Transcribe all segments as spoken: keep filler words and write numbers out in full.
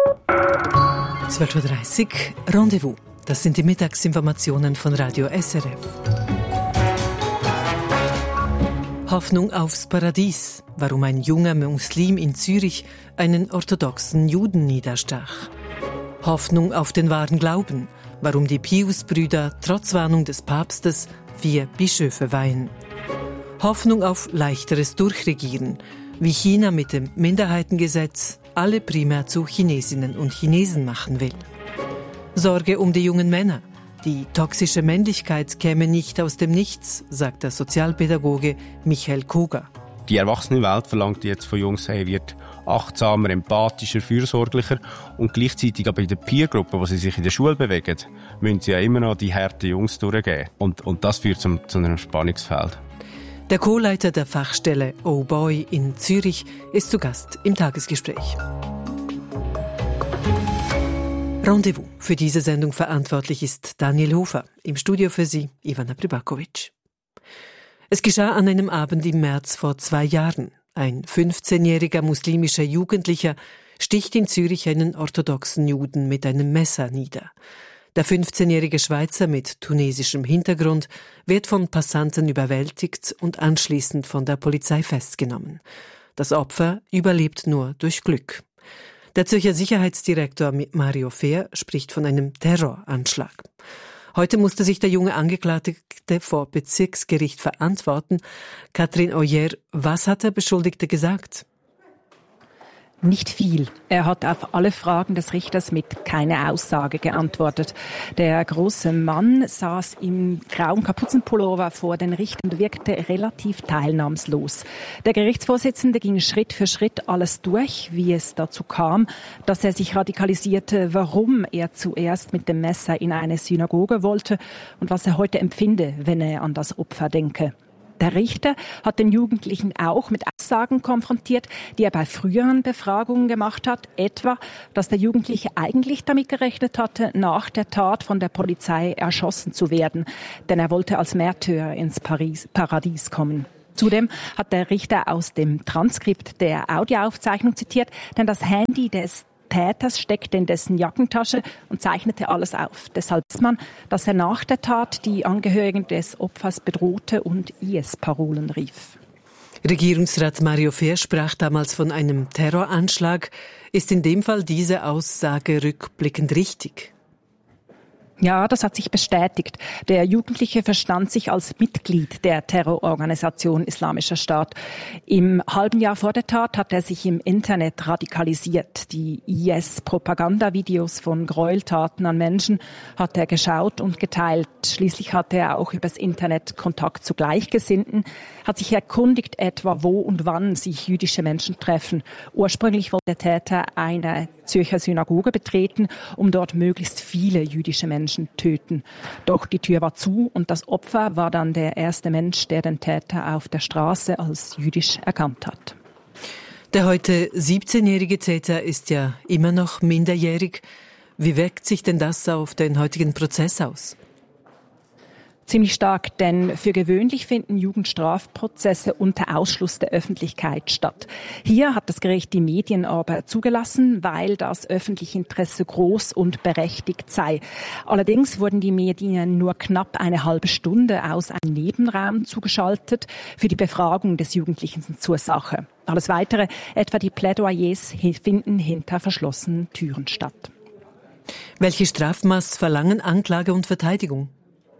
zwölf Uhr dreißig, Rendezvous. Das sind die Mittagsinformationen von Radio S R F. Hoffnung aufs Paradies. Warum ein junger Muslim in Zürich einen orthodoxen Juden niederstach. Hoffnung auf den wahren Glauben. Warum die Pius-Brüder trotz Warnung des Papstes vier Bischöfe weihen. Hoffnung auf leichteres Durchregieren. Wie China mit dem Minderheitengesetz alle primär zu Chinesinnen und Chinesen machen will. Sorge um die jungen Männer. Die toxische Männlichkeit käme nicht aus dem Nichts, sagt der Sozialpädagoge Michael Koga. Die erwachsene Welt verlangt jetzt von Jungs, hey, wird achtsamer, empathischer, fürsorglicher und gleichzeitig aber in der Peergruppe, wo sie sich in der Schule bewegen, müssen sie ja immer noch die harten Jungs durchgehen. Und, und das führt zum, zu einem Spannungsfeld. Der Co-Leiter der Fachstelle Oh Boy in Zürich ist zu Gast im Tagesgespräch. Rendezvous. Für diese Sendung verantwortlich ist Daniel Hofer. Im Studio für Sie Ivana Pribakovic. Es geschah an einem Abend im März vor zwei Jahren. Ein fünfzehnjähriger muslimischer Jugendlicher sticht in Zürich einen orthodoxen Juden mit einem Messer nieder. Der fünfzehnjährige Schweizer mit tunesischem Hintergrund wird von Passanten überwältigt und anschließend von der Polizei festgenommen. Das Opfer überlebt nur durch Glück. Der Zürcher Sicherheitsdirektor Mario Fehr spricht von einem Terroranschlag. Heute musste sich der junge Angeklagte vor Bezirksgericht verantworten. Katrin Oyer, was hat der Beschuldigte gesagt? Nicht viel. Er hat auf alle Fragen des Richters mit keine Aussage geantwortet. Der große Mann saß im grauen Kapuzenpullover vor den Richtern und wirkte relativ teilnahmslos. Der Gerichtsvorsitzende ging Schritt für Schritt alles durch, wie es dazu kam, dass er sich radikalisierte, warum er zuerst mit dem Messer in eine Synagoge wollte und was er heute empfinde, wenn er an das Opfer denke. Der Richter hat den Jugendlichen auch mit Aussagen konfrontiert, die er bei früheren Befragungen gemacht hat, etwa, dass der Jugendliche eigentlich damit gerechnet hatte, nach der Tat von der Polizei erschossen zu werden, denn er wollte als Märtyrer ins Paris, Paradies kommen. Zudem hat der Richter aus dem Transkript der Audioaufzeichnung zitiert, denn das Handy des Täters steckte in dessen Jackentasche und zeichnete alles auf. Deshalb weiß man, dass er nach der Tat die Angehörigen des Opfers bedrohte und I S-Parolen rief. Regierungsrat Mario Fehr sprach damals von einem Terroranschlag. Ist in dem Fall diese Aussage rückblickend richtig? Ja, das hat sich bestätigt. Der Jugendliche verstand sich als Mitglied der Terrororganisation Islamischer Staat. Im halben Jahr vor der Tat hat er sich im Internet radikalisiert. Die I S-Propagandavideos von Gräueltaten an Menschen hat er geschaut und geteilt. Schließlich hatte er auch übers Internet Kontakt zu Gleichgesinnten, hat sich erkundigt etwa, wo und wann sich jüdische Menschen treffen. Ursprünglich wollte der Täter eine Zürcher Synagoge betreten, um dort möglichst viele jüdische Menschen töten. Doch die Tür war zu und das Opfer war dann der erste Mensch, der den Täter auf der Straße als jüdisch erkannt hat. Der heute siebzehnjährige Täter ist ja immer noch minderjährig. Wie wirkt sich denn das auf den heutigen Prozess aus? Ziemlich stark, denn für gewöhnlich finden Jugendstrafprozesse unter Ausschluss der Öffentlichkeit statt. Hier hat das Gericht die Medien aber zugelassen, weil das öffentliche Interesse groß und berechtigt sei. Allerdings wurden die Medien nur knapp eine halbe Stunde aus einem Nebenraum zugeschaltet für die Befragung des Jugendlichen zur Sache. Alles Weitere, etwa die Plädoyers, finden hinter verschlossenen Türen statt. Welche Strafmaß verlangen Anklage und Verteidigung?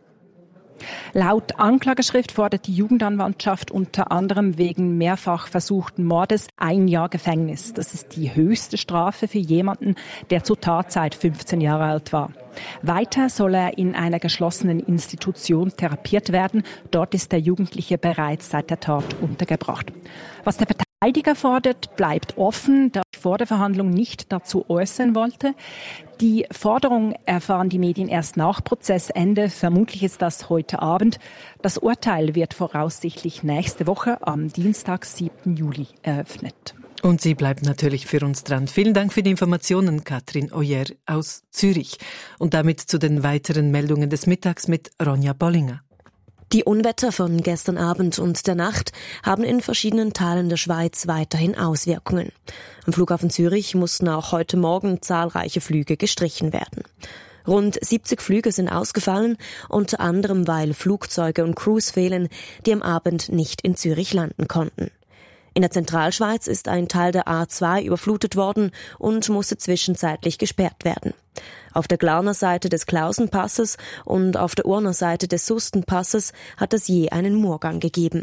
Laut Anklageschrift fordert die Jugendanwaltschaft unter anderem wegen mehrfach versuchten Mordes ein Jahr Gefängnis. Das ist die höchste Strafe für jemanden, der zur Tatzeit fünfzehn Jahre alt war. Weiter soll er in einer geschlossenen Institution therapiert werden. Dort ist der Jugendliche bereits seit der Tat untergebracht. Was der Verteidiger fordert, bleibt offen, da ich vor der Verhandlung nicht dazu äußern wollte. Die Forderung erfahren die Medien erst nach Prozessende. Vermutlich ist das heute Abend. Das Urteil wird voraussichtlich nächste Woche am Dienstag, siebten Juli, eröffnet. Und Sie bleiben natürlich für uns dran. Vielen Dank für die Informationen, Katrin Oyer aus Zürich. Und damit zu den weiteren Meldungen des Mittags mit Ronja Bollinger. Die Unwetter von gestern Abend und der Nacht haben in verschiedenen Teilen der Schweiz weiterhin Auswirkungen. Am Flughafen Zürich mussten auch heute Morgen zahlreiche Flüge gestrichen werden. Rund siebzig Flüge sind ausgefallen, unter anderem weil Flugzeuge und Crews fehlen, die am Abend nicht in Zürich landen konnten. In der Zentralschweiz ist ein Teil der A zwei überflutet worden und musste zwischenzeitlich gesperrt werden. Auf der Glarner Seite des Klausenpasses und auf der Urner Seite des Sustenpasses hat es je einen Moorgang gegeben.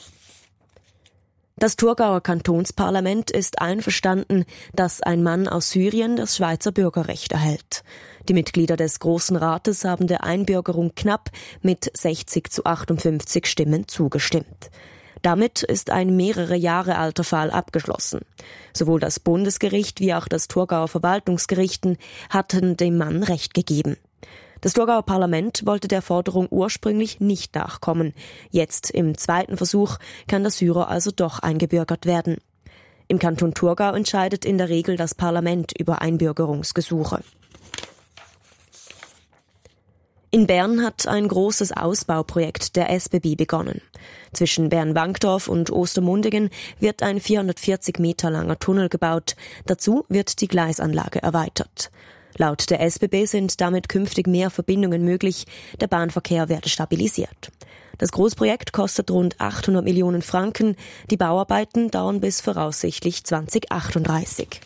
Das Thurgauer Kantonsparlament ist einverstanden, dass ein Mann aus Syrien das Schweizer Bürgerrecht erhält. Die Mitglieder des Grossen Rates haben der Einbürgerung knapp mit sechzig zu achtundfünfzig Stimmen zugestimmt. Damit ist ein mehrere Jahre alter Fall abgeschlossen. Sowohl das Bundesgericht wie auch das Thurgauer Verwaltungsgerichten hatten dem Mann Recht gegeben. Das Thurgauer Parlament wollte der Forderung ursprünglich nicht nachkommen. Jetzt, im zweiten Versuch, kann der Syrer also doch eingebürgert werden. Im Kanton Thurgau entscheidet in der Regel das Parlament über Einbürgerungsgesuche. In Bern hat ein großes Ausbauprojekt der S B B begonnen. Zwischen Bern-Wankdorf und Ostermundigen wird ein vierhundertvierzig Meter langer Tunnel gebaut. Dazu wird die Gleisanlage erweitert. Laut der S B B sind damit künftig mehr Verbindungen möglich. Der Bahnverkehr werde stabilisiert. Das Großprojekt kostet rund achthundert Millionen Franken. Die Bauarbeiten dauern bis voraussichtlich zweitausendachtunddreißig.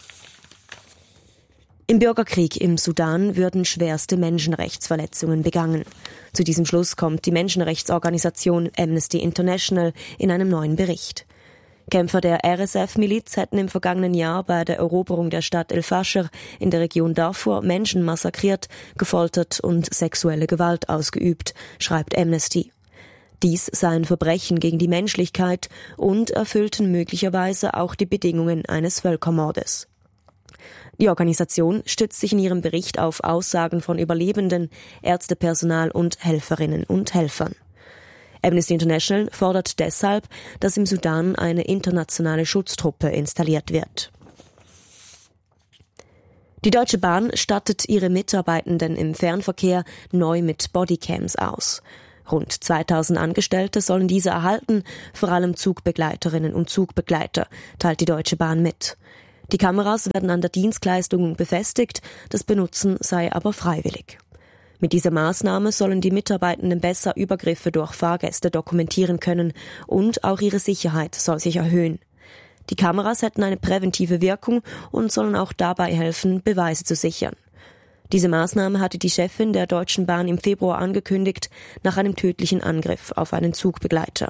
Im Bürgerkrieg im Sudan würden schwerste Menschenrechtsverletzungen begangen. Zu diesem Schluss kommt die Menschenrechtsorganisation Amnesty International in einem neuen Bericht. Kämpfer der R S F-Miliz hätten im vergangenen Jahr bei der Eroberung der Stadt El Fasher in der Region Darfur Menschen massakriert, gefoltert und sexuelle Gewalt ausgeübt, schreibt Amnesty. Dies seien Verbrechen gegen die Menschlichkeit und erfüllten möglicherweise auch die Bedingungen eines Völkermordes. Die Organisation stützt sich in ihrem Bericht auf Aussagen von Überlebenden, Ärztepersonal und Helferinnen und Helfern. Amnesty International fordert deshalb, dass im Sudan eine internationale Schutztruppe installiert wird. Die Deutsche Bahn stattet ihre Mitarbeitenden im Fernverkehr neu mit Bodycams aus. Rund zweitausend Angestellte sollen diese erhalten, vor allem Zugbegleiterinnen und Zugbegleiter, teilt die Deutsche Bahn mit. Die Kameras werden an der Dienstleistung befestigt, das Benutzen sei aber freiwillig. Mit dieser Maßnahme sollen die Mitarbeitenden besser Übergriffe durch Fahrgäste dokumentieren können und auch ihre Sicherheit soll sich erhöhen. Die Kameras hätten eine präventive Wirkung und sollen auch dabei helfen, Beweise zu sichern. Diese Maßnahme hatte die Chefin der Deutschen Bahn im Februar angekündigt, nach einem tödlichen Angriff auf einen Zugbegleiter.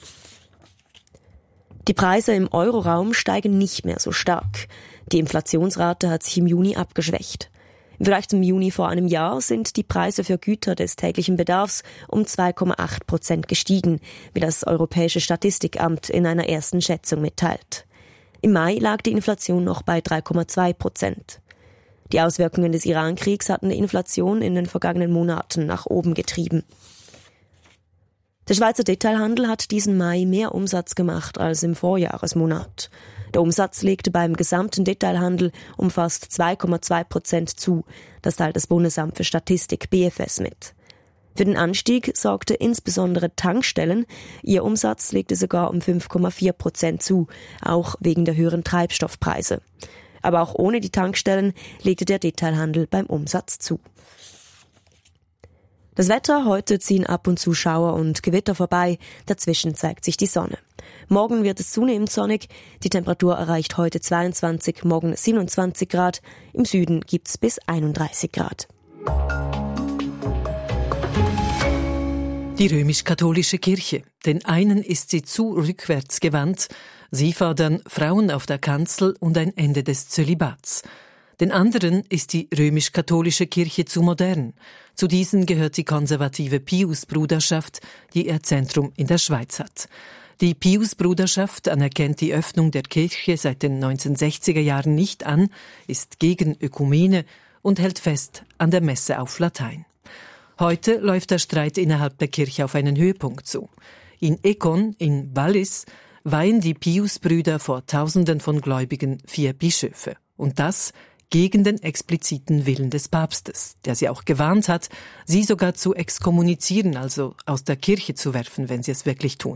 Die Preise im Euroraum steigen nicht mehr so stark. Die Inflationsrate hat sich im Juni abgeschwächt. Im Vergleich zum Juni vor einem Jahr sind die Preise für Güter des täglichen Bedarfs um zwei Komma acht Prozent gestiegen, wie das Europäische Statistikamt in einer ersten Schätzung mitteilt. Im Mai lag die Inflation noch bei drei Komma zwei Prozent. Die Auswirkungen des Iran-Kriegs hatten die Inflation in den vergangenen Monaten nach oben getrieben. Der Schweizer Detailhandel hat diesen Mai mehr Umsatz gemacht als im Vorjahresmonat. Der Umsatz legte beim gesamten Detailhandel um fast zwei Komma zwei Prozent zu. Das teilt das Bundesamt für Statistik B F S mit. Für den Anstieg sorgte insbesondere Tankstellen. Ihr Umsatz legte sogar um fünf Komma vier Prozent zu, auch wegen der höheren Treibstoffpreise. Aber auch ohne die Tankstellen legte der Detailhandel beim Umsatz zu. Das Wetter: Heute ziehen ab und zu Schauer und Gewitter vorbei, dazwischen zeigt sich die Sonne. Morgen wird es zunehmend sonnig, die Temperatur erreicht heute zweiundzwanzig, morgen siebenundzwanzig Grad, im Süden gibt's bis einunddreißig Grad. Die römisch-katholische Kirche. Den einen ist sie zu rückwärts gewandt, sie fordern Frauen auf der Kanzel und ein Ende des Zölibats. Den anderen ist die römisch-katholische Kirche zu modern. Zu diesen gehört die konservative Pius-Bruderschaft, die ihr Zentrum in der Schweiz hat. Die Pius-Bruderschaft anerkennt die Öffnung der Kirche seit den neunzehnhundertsechziger Jahren nicht an, ist gegen Ökumene und hält fest an der Messe auf Latein. Heute läuft der Streit innerhalb der Kirche auf einen Höhepunkt zu. In Econ, in Wallis, weihen die Pius-Brüder vor Tausenden von Gläubigen vier Bischöfe. Und das gegen den expliziten Willen des Papstes, der sie auch gewarnt hat, sie sogar zu exkommunizieren, also aus der Kirche zu werfen, wenn sie es wirklich tun.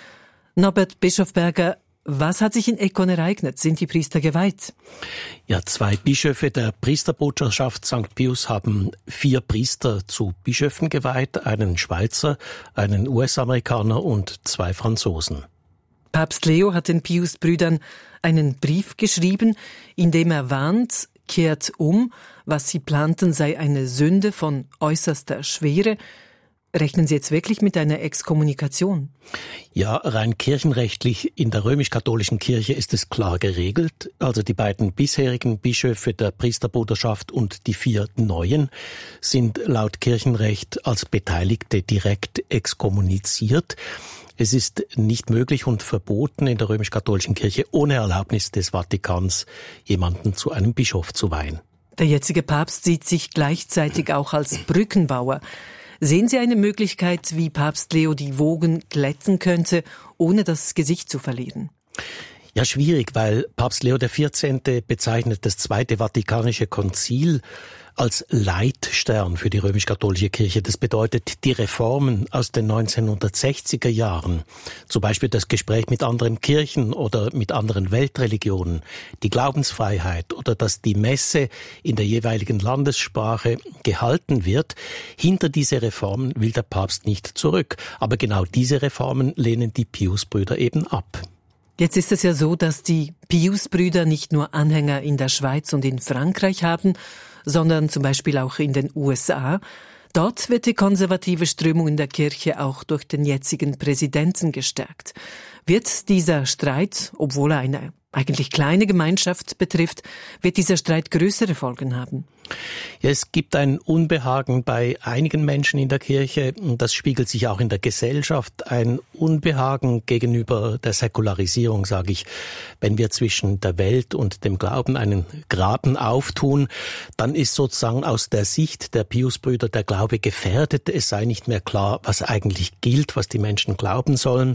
Norbert Bischofberger, was hat sich in Econ ereignet? Sind die Priester geweiht? Ja, zwei Bischöfe der Priesterbruderschaft Sankt Pius haben vier Priester zu Bischöfen geweiht, einen Schweizer, einen U S-Amerikaner und zwei Franzosen. Papst Leo hat den Pius-Brüdern einen Brief geschrieben, in dem er warnt, kehrt um, was sie planten, sei eine Sünde von äußerster Schwere. Rechnen Sie jetzt wirklich mit einer Exkommunikation? Ja, rein kirchenrechtlich in der römisch-katholischen Kirche ist es klar geregelt. Also die beiden bisherigen Bischöfe der Priesterbruderschaft und die vier neuen sind laut Kirchenrecht als Beteiligte direkt exkommuniziert. Es ist nicht möglich und verboten, in der römisch-katholischen Kirche ohne Erlaubnis des Vatikans jemanden zu einem Bischof zu weihen. Der jetzige Papst sieht sich gleichzeitig auch als Brückenbauer. Sehen Sie eine Möglichkeit, wie Papst Leo die Wogen glätten könnte, ohne das Gesicht zu verlieren? Ja, schwierig, weil Papst Leo der vierzehnte bezeichnet das Zweite Vatikanische Konzil als Leitstern für die römisch-katholische Kirche. Das bedeutet, die Reformen aus den neunzehnhundertsechziger Jahren, zum Beispiel das Gespräch mit anderen Kirchen oder mit anderen Weltreligionen, die Glaubensfreiheit oder dass die Messe in der jeweiligen Landessprache gehalten wird, hinter diese Reformen will der Papst nicht zurück. Aber genau diese Reformen lehnen die Pius-Brüder eben ab. Jetzt ist es ja so, dass die Pius-Brüder nicht nur Anhänger in der Schweiz und in Frankreich haben, sondern zum Beispiel auch in den U S A. Dort wird die konservative Strömung in der Kirche auch durch den jetzigen Präsidenten gestärkt. Wird dieser Streit, obwohl er eine eigentlich kleine Gemeinschaft betrifft, wird dieser Streit größere Folgen haben? Ja, es gibt ein Unbehagen bei einigen Menschen in der Kirche und das spiegelt sich auch in der Gesellschaft. Ein Unbehagen gegenüber der Säkularisierung, sage ich. Wenn wir zwischen der Welt und dem Glauben einen Graben auftun, dann ist sozusagen aus der Sicht der Pius-Brüder der Glaube gefährdet. Es sei nicht mehr klar, was eigentlich gilt, was die Menschen glauben sollen.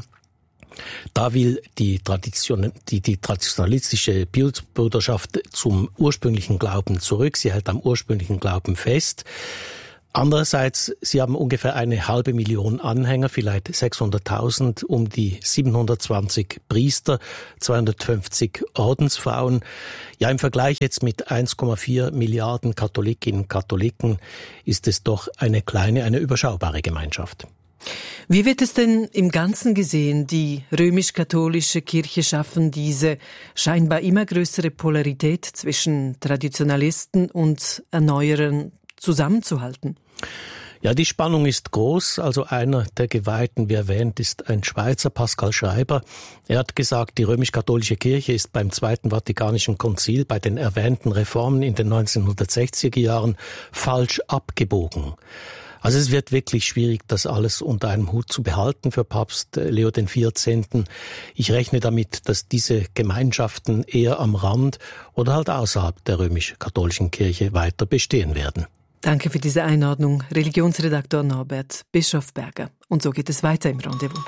Da will die, Tradition, die, die traditionalistische Pius-Bruderschaft zum ursprünglichen Glauben zurück. Sie hält am ursprünglichen Glauben fest. Andererseits, sie haben ungefähr eine halbe Million Anhänger, vielleicht sechshunderttausend, um die siebenhundertzwanzig Priester, zweihundertfünfzig Ordensfrauen. Ja, im Vergleich jetzt mit eins Komma vier Milliarden Katholikinnen und Katholiken ist es doch eine kleine, eine überschaubare Gemeinschaft. Wie wird es denn im Ganzen gesehen, die römisch-katholische Kirche schaffen, diese scheinbar immer größere Polarität zwischen Traditionalisten und Erneuerern zusammenzuhalten? Ja, die Spannung ist groß. Also einer der Geweihten, wie erwähnt, ist ein Schweizer, Pascal Schreiber. Er hat gesagt, die römisch-katholische Kirche ist beim Zweiten Vatikanischen Konzil, bei den erwähnten Reformen in den neunzehnhundertsechziger Jahren falsch abgebogen. Also es wird wirklich schwierig, das alles unter einem Hut zu behalten für Papst Leo den vierzehnten. Ich rechne damit, dass diese Gemeinschaften eher am Rand oder halt außerhalb der römisch-katholischen Kirche weiter bestehen werden. Danke für diese Einordnung, Religionsredaktor Norbert Bischofberger. Und so geht es weiter im Rendezvous.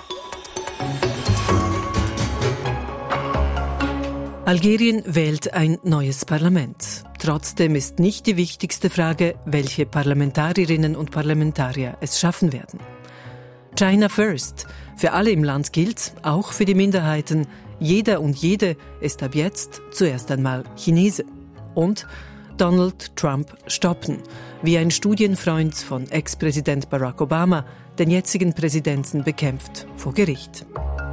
Algerien wählt ein neues Parlament. Trotzdem ist nicht die wichtigste Frage, welche Parlamentarierinnen und Parlamentarier es schaffen werden. China First. Für alle im Land gilt, auch für die Minderheiten, jeder und jede ist ab jetzt zuerst einmal Chinese. Und Donald Trump stoppen, wie ein Studienfreund von Ex-Präsident Barack Obama den jetzigen Präsidenten bekämpft vor Gericht.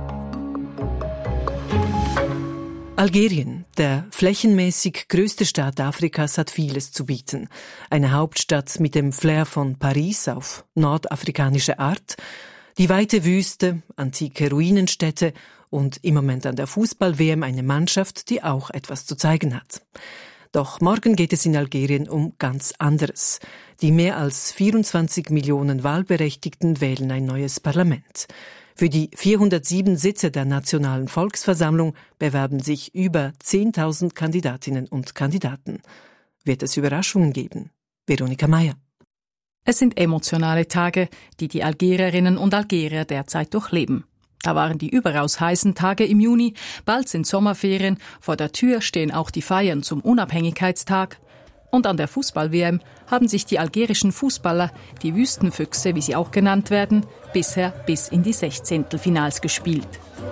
Algerien, der flächenmäßig größte Staat Afrikas, hat vieles zu bieten. Eine Hauptstadt mit dem Flair von Paris auf nordafrikanische Art, die weite Wüste, antike Ruinenstädte und im Moment an der Fußball-W M eine Mannschaft, die auch etwas zu zeigen hat. Doch morgen geht es in Algerien um ganz anderes. Die mehr als vierundzwanzig Millionen Wahlberechtigten wählen ein neues Parlament. Für die vierhundertsieben Sitze der Nationalen Volksversammlung bewerben sich über zehntausend Kandidatinnen und Kandidaten. Wird es Überraschungen geben? Veronika Mayer. Es sind emotionale Tage, die die Algerierinnen und Algerier derzeit durchleben. Da waren die überaus heißen Tage im Juni, bald sind Sommerferien, vor der Tür stehen auch die Feiern zum Unabhängigkeitstag. Und an der Fußball-W M haben sich die algerischen Fußballer, die Wüstenfüchse, wie sie auch genannt werden, bisher bis in die Sechzehntelfinals gespielt.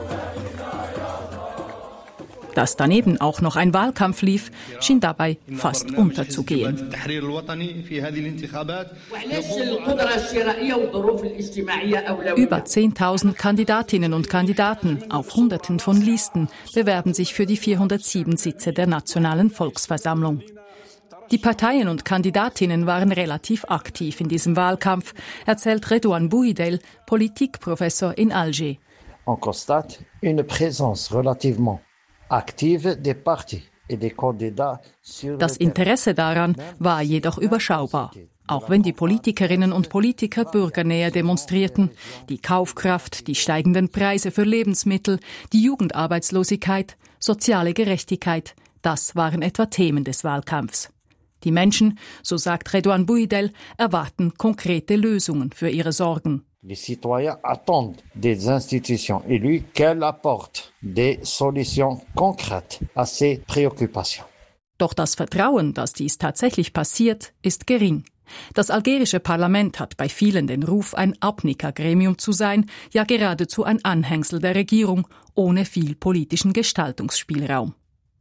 Dass daneben auch noch ein Wahlkampf lief, schien dabei fast unterzugehen. Über zehntausend Kandidatinnen und Kandidaten auf Hunderten von Listen bewerben sich für die vierhundertsieben Sitze der Nationalen Volksversammlung. Die Parteien und Kandidatinnen waren relativ aktiv in diesem Wahlkampf, erzählt Redouane Bouhidel, Politikprofessor in Alger. On constate une présence relativement active des partis et des candidats sur. Das Interesse daran war jedoch überschaubar. Auch wenn die Politikerinnen und Politiker Bürgernähe demonstrierten, die Kaufkraft, die steigenden Preise für Lebensmittel, die Jugendarbeitslosigkeit, soziale Gerechtigkeit, das waren etwa Themen des Wahlkampfs. Die Menschen, so sagt Redouane Bouhidel, erwarten konkrete Lösungen für ihre Sorgen. Les citoyens attendent des institutions élues qu'elles apportent des solutions concrètes à ces préoccupations. Doch das Vertrauen, dass dies tatsächlich passiert, ist gering. Das algerische Parlament hat bei vielen den Ruf, ein Abnickergremium zu sein, ja geradezu ein Anhängsel der Regierung, ohne viel politischen Gestaltungsspielraum.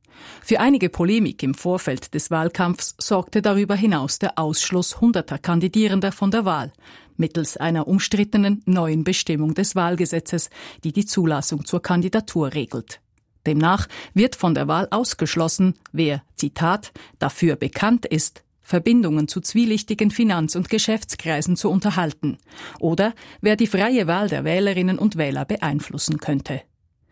Für einige Polemik im Vorfeld des Wahlkampfs sorgte darüber hinaus der Ausschluss hunderter Kandidierender von der Wahl, mittels einer umstrittenen neuen Bestimmung des Wahlgesetzes, die die Zulassung zur Kandidatur regelt. Demnach wird von der Wahl ausgeschlossen, wer, Zitat, dafür bekannt ist, Verbindungen zu zwielichtigen Finanz- und Geschäftskreisen zu unterhalten, oder wer die freie Wahl der Wählerinnen und Wähler beeinflussen könnte.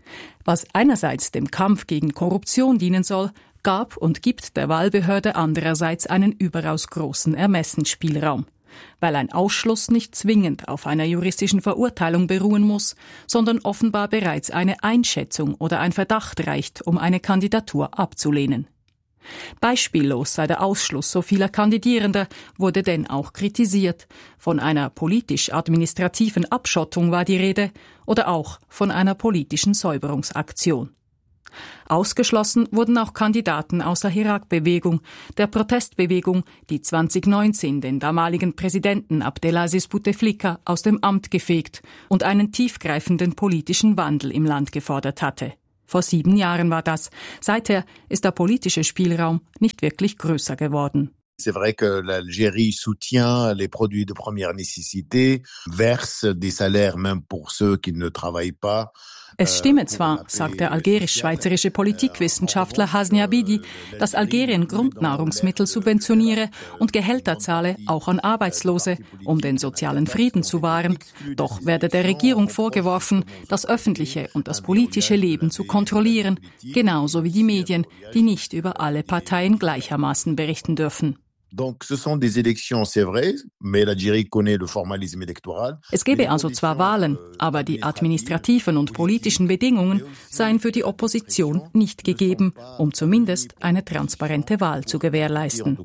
Was einerseits dem Kampf gegen Korruption dienen soll, gab und gibt der Wahlbehörde andererseits einen überaus großen Ermessensspielraum, weil ein Ausschluss nicht zwingend auf einer juristischen Verurteilung beruhen muss, sondern offenbar bereits eine Einschätzung oder ein Verdacht reicht, um eine Kandidatur abzulehnen. Beispiellos sei der Ausschluss so vieler Kandidierender, wurde denn auch kritisiert. Von einer politisch-administrativen Abschottung war die Rede oder auch von einer politischen Säuberungsaktion. Ausgeschlossen wurden auch Kandidaten aus der Hirak-Bewegung, der Protestbewegung, die zweitausendneunzehn den damaligen Präsidenten Abdelaziz Bouteflika aus dem Amt gefegt und einen tiefgreifenden politischen Wandel im Land gefordert hatte. Vor sieben Jahren war das. Seither ist der politische Spielraum nicht wirklich größer geworden. C'est vrai que l'Algérie soutient les produits de première nécessité, verse des salaires même pour ceux qui ne travaillent pas. Es stimme zwar, sagt der algerisch-schweizerische Politikwissenschaftler Hasni Abidi, dass Algerien Grundnahrungsmittel subventioniere und Gehälter zahle, auch an Arbeitslose, um den sozialen Frieden zu wahren. Doch werde der Regierung vorgeworfen, das öffentliche und das politische Leben zu kontrollieren, genauso wie die Medien, die nicht über alle Parteien gleichermaßen berichten dürfen. Donc, ce sont des élections, c'est vrai, mais l'Algérie connaît le formalisme électoral. Es gebe also zwar Wahlen, aber die administrativen und politischen Bedingungen seien für die Opposition nicht gegeben, um zumindest eine transparente Wahl zu gewährleisten.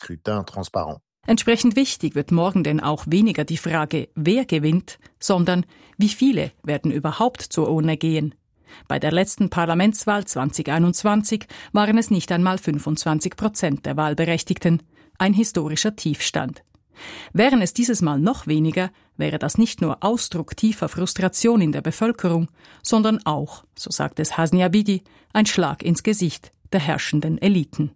Entsprechend wichtig wird morgen denn auch weniger die Frage, wer gewinnt, sondern wie viele werden überhaupt zur Urne gehen. Bei der letzten Parlamentswahl zweitausendeinundzwanzig waren es nicht einmal fünfundzwanzig Prozent der Wahlberechtigten. Ein historischer Tiefstand. Wären es dieses Mal noch weniger, wäre das nicht nur Ausdruck tiefer Frustration in der Bevölkerung, sondern auch, so sagt es Hasni Abidi, ein Schlag ins Gesicht der herrschenden Eliten.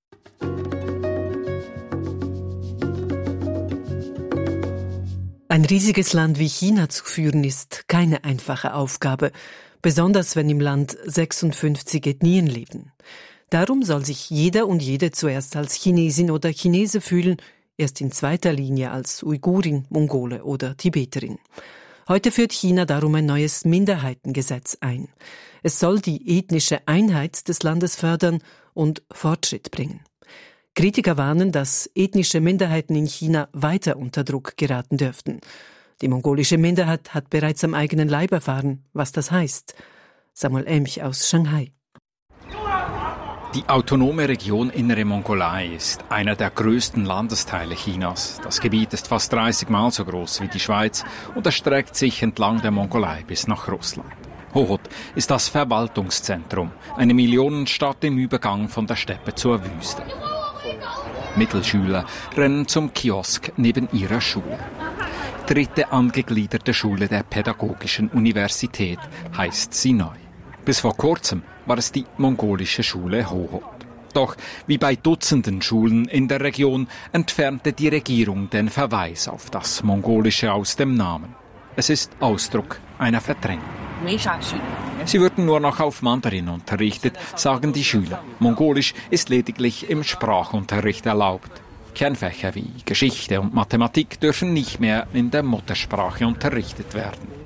Ein riesiges Land wie China zu führen, ist keine einfache Aufgabe, besonders wenn im Land sechsundfünfzig Ethnien leben. Darum soll sich jeder und jede zuerst als Chinesin oder Chinese fühlen, erst in zweiter Linie als Uigurin, Mongole oder Tibeterin. Heute führt China darum ein neues Minderheitengesetz ein. Es soll die ethnische Einheit des Landes fördern und Fortschritt bringen. Kritiker warnen, dass ethnische Minderheiten in China weiter unter Druck geraten dürften. Die mongolische Minderheit hat bereits am eigenen Leib erfahren, was das heißt. Samuel Emch aus Shanghai. Die autonome Region Innere Mongolei ist einer der größten Landesteile Chinas. Das Gebiet ist fast dreißig Mal so groß wie die Schweiz und erstreckt sich entlang der Mongolei bis nach Russland. Hohhot ist das Verwaltungszentrum, eine Millionenstadt im Übergang von der Steppe zur Wüste. Mittelschüler rennen zum Kiosk neben ihrer Schule. Dritte angegliederte Schule der Pädagogischen Universität heißt sie neu. Bis vor kurzem war es die mongolische Schule Hohhot. Doch wie bei Dutzenden Schulen in der Region entfernte die Regierung den Verweis auf das Mongolische aus dem Namen. Es ist Ausdruck einer Verdrängung. Sie würden nur noch auf Mandarin unterrichtet, sagen die Schüler. Mongolisch ist lediglich im Sprachunterricht erlaubt. Kernfächer wie Geschichte und Mathematik dürfen nicht mehr in der Muttersprache unterrichtet werden.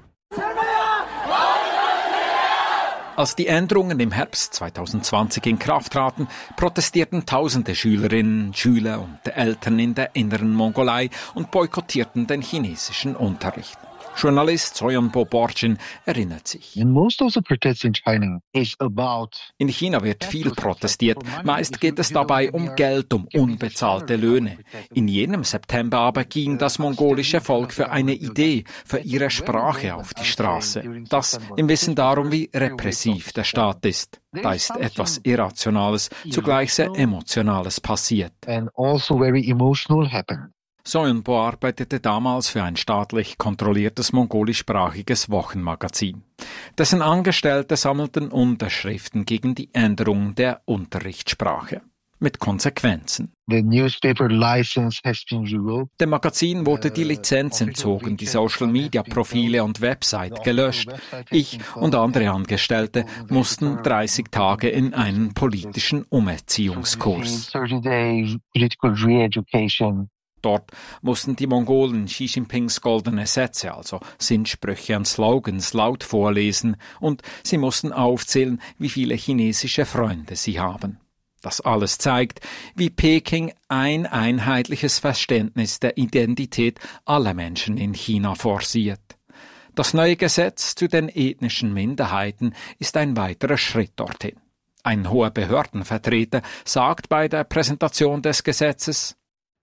Als die Änderungen im Herbst zweitausendzwanzig in Kraft traten, protestierten tausende Schülerinnen, Schüler und Eltern in der inneren Mongolei und boykottierten den chinesischen Unterricht. Journalist Soyonbo Borjin erinnert sich. In China wird viel protestiert. Meist geht es dabei um Geld, um unbezahlte Löhne. In jenem September aber ging das mongolische Volk für eine Idee, für ihre Sprache auf die Straße. Das im Wissen darum, wie repressiv der Staat ist. Da ist etwas Irrationales, zugleich sehr Emotionales passiert. Soyonbo arbeitete damals für ein staatlich kontrolliertes mongolischsprachiges Wochenmagazin. Dessen Angestellte sammelten Unterschriften gegen die Änderung der Unterrichtssprache. Mit Konsequenzen. Dem Magazin wurde die Lizenz entzogen, die Social-Media-Profile und Website gelöscht. Ich und andere Angestellte mussten dreißig Tage in einen politischen Umerziehungskurs. Dort mussten die Mongolen Xi Jinpings goldene Sätze, also Sinnsprüche und Slogans, laut vorlesen und sie mussten aufzählen, wie viele chinesische Freunde sie haben. Das alles zeigt, wie Peking ein einheitliches Verständnis der Identität aller Menschen in China forciert. Das neue Gesetz zu den ethnischen Minderheiten ist ein weiterer Schritt dorthin. Ein hoher Behördenvertreter sagt bei der Präsentation des Gesetzes: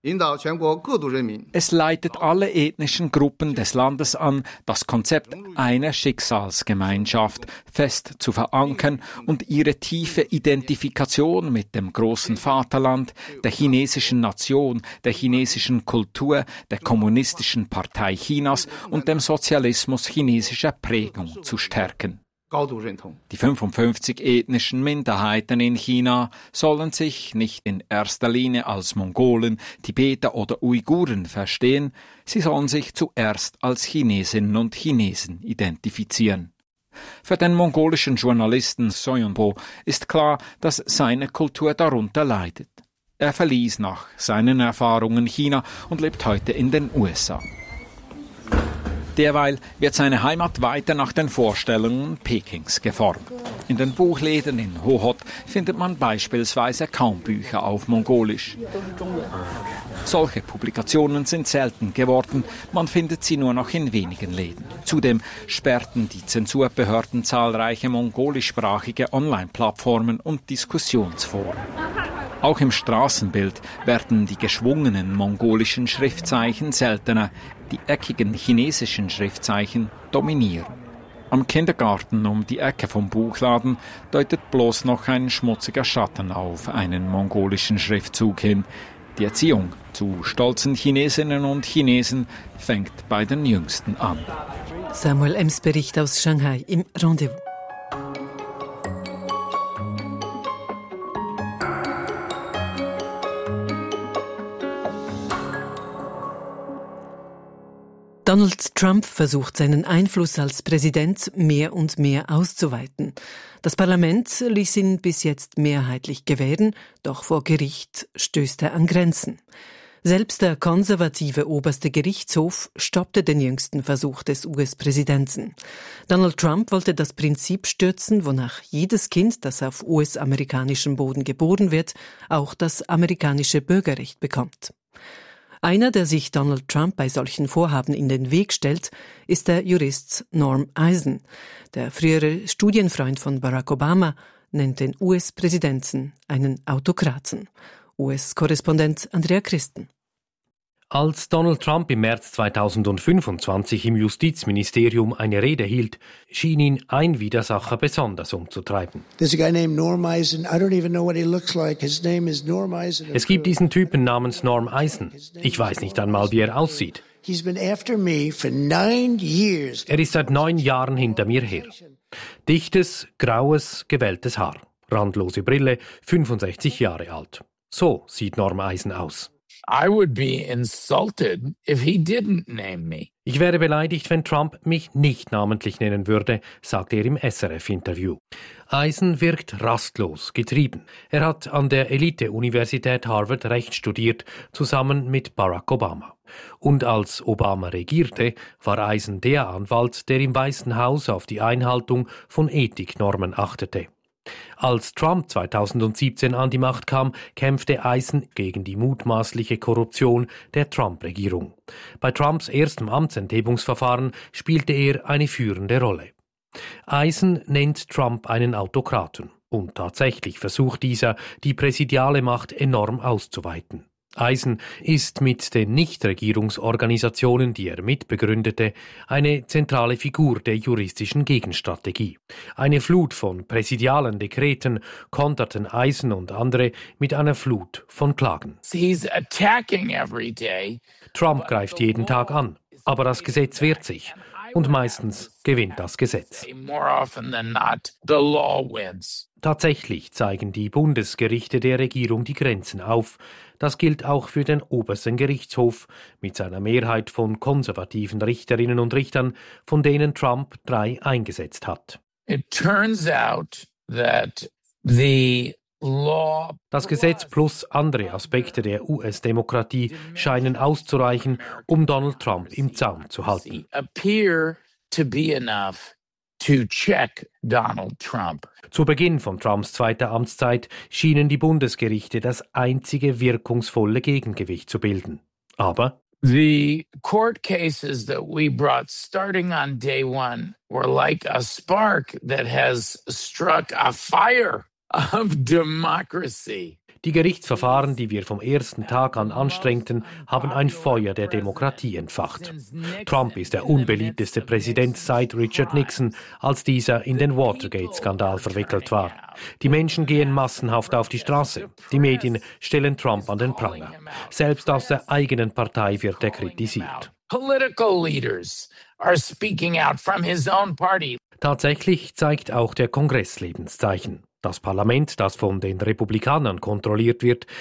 Es leitet alle ethnischen Gruppen des Landes an, das Konzept einer Schicksalsgemeinschaft fest zu verankern und ihre tiefe Identifikation mit dem großen Vaterland, der chinesischen Nation, der chinesischen Kultur, der kommunistischen Partei Chinas und dem Sozialismus chinesischer Prägung zu stärken. Die fünfundfünfzig ethnischen Minderheiten in China sollen sich nicht in erster Linie als Mongolen, Tibeter oder Uiguren verstehen, sie sollen sich zuerst als Chinesinnen und Chinesen identifizieren. Für den mongolischen Journalisten Soyonbo ist klar, dass seine Kultur darunter leidet. Er verließ nach seinen Erfahrungen China und lebt heute in den U S A. Derweil wird seine Heimat weiter nach den Vorstellungen Pekings geformt. In den Buchläden in Hohhot findet man beispielsweise kaum Bücher auf Mongolisch. Solche Publikationen sind selten geworden, man findet sie nur noch in wenigen Läden. Zudem sperrten die Zensurbehörden zahlreiche mongolischsprachige Online-Plattformen und Diskussionsforen. Auch im Straßenbild werden die geschwungenen mongolischen Schriftzeichen seltener, die eckigen chinesischen Schriftzeichen dominieren. Am Kindergarten um die Ecke vom Buchladen deutet bloß noch ein schmutziger Schatten auf einen mongolischen Schriftzug hin. Die Erziehung zu stolzen Chinesinnen und Chinesen fängt bei den Jüngsten an. Samuel Ems Bericht aus Shanghai im Rendezvous. Donald Trump versucht, seinen Einfluss als Präsident mehr und mehr auszuweiten. Das Parlament ließ ihn bis jetzt mehrheitlich gewähren, doch vor Gericht stößt er an Grenzen. Selbst der konservative oberste Gerichtshof stoppte den jüngsten Versuch des U S-Präsidenten. Donald Trump wollte das Prinzip stürzen, wonach jedes Kind, das auf U S-amerikanischem Boden geboren wird, auch das amerikanische Bürgerrecht bekommt. Einer, der sich Donald Trump bei solchen Vorhaben in den Weg stellt, ist der Jurist Norm Eisen. Der frühere Studienfreund von Barack Obama nennt den U S-Präsidenten einen Autokraten. U S-Korrespondent Andrea Christen. Als Donald Trump im März zweitausendfünfundzwanzig im Justizministerium eine Rede hielt, schien ihn ein Widersacher besonders umzutreiben. Es gibt diesen Typen namens Norm Eisen. Ich weiß nicht einmal, wie er aussieht. Er ist seit neun Jahren hinter mir her. Dichtes, graues, gewelltes Haar, randlose Brille, fünfundsechzig Jahre alt. So sieht Norm Eisen aus. I would be insulted if he didn't name me. Ich wäre beleidigt, wenn Trump mich nicht namentlich nennen würde, sagte er im S R F-Interview. Eisen wirkt rastlos, getrieben. Er hat an der Elite-Universität Harvard Recht studiert, zusammen mit Barack Obama. Und als Obama regierte, war Eisen der Anwalt, der im Weißen Haus auf die Einhaltung von Ethiknormen achtete. Als Trump zweitausendsiebzehn an die Macht kam, kämpfte Eisen gegen die mutmaßliche Korruption der Trump-Regierung. Bei Trumps erstem Amtsenthebungsverfahren spielte er eine führende Rolle. Eisen nennt Trump einen Autokraten und tatsächlich versucht dieser, die präsidiale Macht enorm auszuweiten. Eisen ist mit den Nichtregierungsorganisationen, die er mitbegründete, eine zentrale Figur der juristischen Gegenstrategie. Eine Flut von präsidialen Dekreten konterten Eisen und andere mit einer Flut von Klagen. He's attacking every day. Trump greift jeden Tag an, aber das Gesetz wehrt sich. Und meistens gewinnt das Gesetz. Tatsächlich zeigen die Bundesgerichte der Regierung die Grenzen auf. Das gilt auch für den obersten Gerichtshof mit seiner Mehrheit von konservativen Richterinnen und Richtern, von denen Trump drei eingesetzt hat. It turns out that the Das Gesetz plus andere Aspekte der U S-Demokratie scheinen auszureichen, um Donald Trump im Zaum zu halten. Zu Beginn von Trumps zweiter Amtszeit schienen die Bundesgerichte das einzige wirkungsvolle Gegengewicht zu bilden. Aber the court cases that we brought starting on day one were like a spark that has struck a fire of democracy. Die Gerichtsverfahren, die wir vom ersten Tag an anstrengten, haben ein Feuer der Demokratie entfacht. Trump ist der unbeliebteste Präsident seit Richard Nixon, als dieser in den Watergate-Skandal verwickelt war. Die Menschen gehen massenhaft auf die Straße. Die Medien stellen Trump an den Pranger. Selbst aus der eigenen Partei wird er kritisiert. Political leaders are speaking out from his own party. Tatsächlich zeigt auch der Kongress Lebenszeichen. Das Parlament, das von den Republikanern kontrolliert wird,